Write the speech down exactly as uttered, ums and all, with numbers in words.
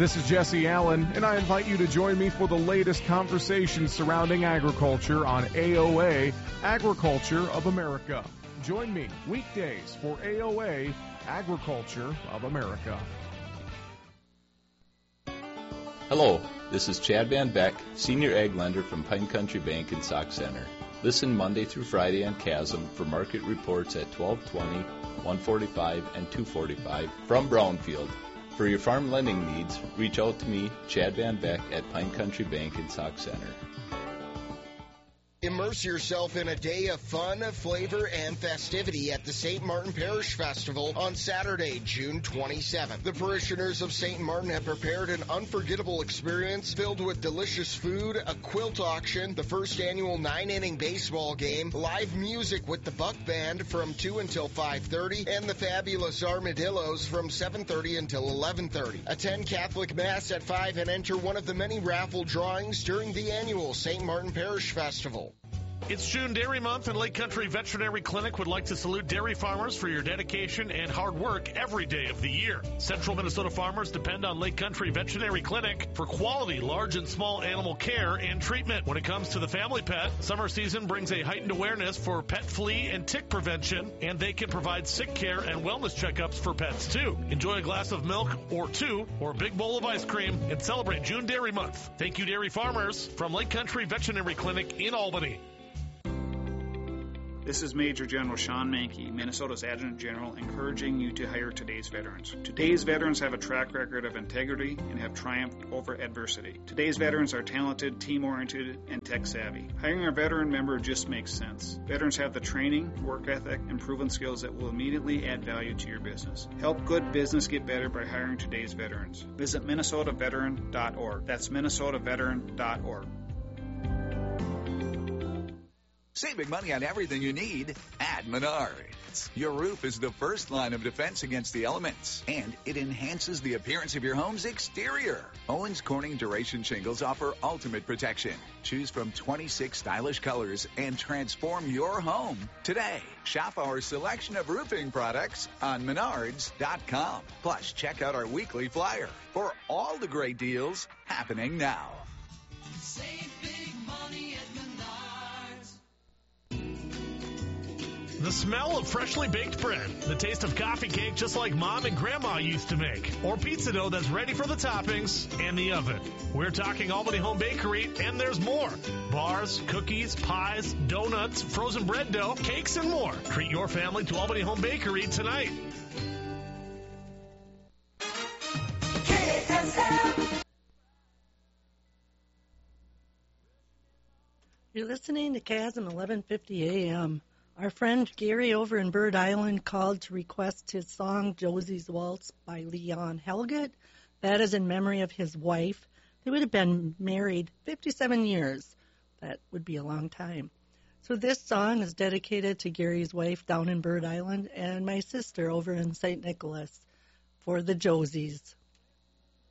This is Jesse Allen, and I invite you to join me for the latest conversations surrounding agriculture on A O A, Agriculture of America. Join me weekdays for A O A, Agriculture of America. Hello, this is Chad Van Beck, Senior Ag Lender from Pine Country Bank in Sauk Center. Listen Monday through Friday on Chasm for market reports at twelve twenty, one forty-five, and two forty-five from Brownfield. For your farm lending needs, reach out to me, Chad Van Beck, at Pine Country Bank in Sauk Center. Immerse yourself in a day of fun, flavor, and festivity at the Saint Martin Parish Festival on Saturday, June twenty-seventh. The parishioners of Saint Martin have prepared an unforgettable experience filled with delicious food, a quilt auction, the first annual nine-inning baseball game, live music with the Buck Band from two until five thirty, and the Fabulous Armadillos from seven thirty until eleven thirty. Attend Catholic Mass at five and enter one of the many raffle drawings during the annual Saint Martin Parish Festival. It's June Dairy Month, and Lake Country Veterinary Clinic would like to salute dairy farmers for your dedication and hard work every day of the year. Central Minnesota farmers depend on Lake Country Veterinary Clinic for quality large and small animal care and treatment. When it comes to the family pet, summer season brings a heightened awareness for pet flea and tick prevention, and they can provide sick care and wellness checkups for pets too. Enjoy a glass of milk or two or a big bowl of ice cream and celebrate June Dairy Month. Thank you, dairy farmers, from Lake Country Veterinary Clinic in Albany. This is Major General Sean Mankey, Minnesota's Adjutant General, encouraging you to hire today's veterans. Today's veterans have a track record of integrity and have triumphed over adversity. Today's veterans are talented, team-oriented, and tech-savvy. Hiring a veteran member just makes sense. Veterans have the training, work ethic, and proven skills that will immediately add value to your business. Help good business get better by hiring today's veterans. Visit minnesota veteran dot org. That's minnesota veteran dot org. Saving money on everything you need at Menards. Your roof is the first line of defense against the elements, and it enhances the appearance of your home's exterior. Owens Corning Duration Shingles offer ultimate protection. Choose from twenty-six stylish colors and transform your home today. Shop our selection of roofing products on menards dot com. Plus, check out our weekly flyer for all the great deals happening now. Save big money at Menards. The smell of freshly baked bread, the taste of coffee cake just like Mom and Grandma used to make, or pizza dough that's ready for the toppings and the oven. We're talking Albany Home Bakery, and there's more. Bars, cookies, pies, donuts, frozen bread dough, cakes, and more. Treat your family to Albany Home Bakery tonight. K S M. You're listening to Chasm eleven fifty A M. Our friend Gary over in Bird Island called to request his song Josie's Waltz by Leon Helget. That is in memory of his wife. They would have been married fifty-seven years. That would be a long time. So this song is dedicated to Gary's wife down in Bird Island and my sister over in Saint Nicholas for the Josies.